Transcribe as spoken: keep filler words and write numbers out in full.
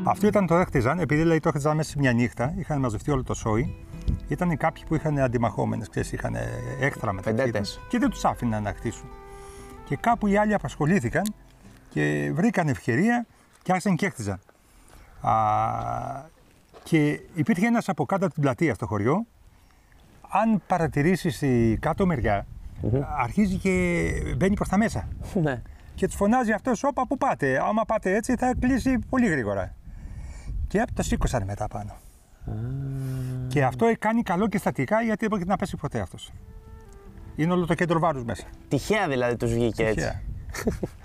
Αυτό ήταν το έχτιζαν, επειδή λέει, το έχτιζαν μέσα σε μια νύχτα, είχαν μαζευτεί όλο το σόι. Ήταν κάποιοι που είχαν αντιμαχόμενες, ξέρεις, είχαν έχθρα μεταξύ τους και δεν τους άφηναν να χτίσουν. Και κάπου οι άλλοι απασχολήθηκαν και βρήκαν ευκαιρία και άρχισαν και έχτιζαν. Α, και υπήρχε ένας από κάτω από την πλατεία στο χωριό. Αν παρατηρήσεις η κάτω μεριά, mm-hmm. αρχίζει και μπαίνει προς τα μέσα. Ναι. Και τους φωνάζει αυτός, όπα, πού πάτε, άμα πάτε έτσι θα κλείσει πολύ γρήγορα. Και το σήκωσαν μετά πάνω. Mm. Και αυτό κάνει καλό και στατικά, γιατί δεν πρόκειται να πέσει ποτέ αυτός. Είναι όλο το κέντρο βάρους μέσα. Τυχαία δηλαδή τους βγήκε Τυχαία. έτσι.